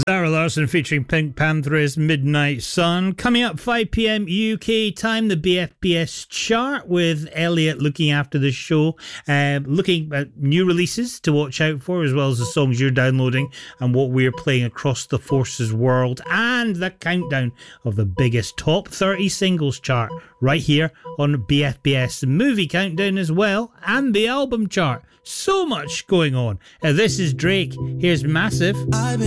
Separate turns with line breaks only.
Sarah Larson featuring Pink Pantheress, Midnight Sun. Coming up 5 p.m. UK time, the BFBS chart with Elliot looking after the show, looking at new releases to watch out for, as well as the songs you're downloading and what we're playing across the Forces world, and the countdown of the biggest top 30 singles chart right here on BFBS. The movie countdown as well, and the album chart. So much going on. This is Drake. Here's Massive.
I've been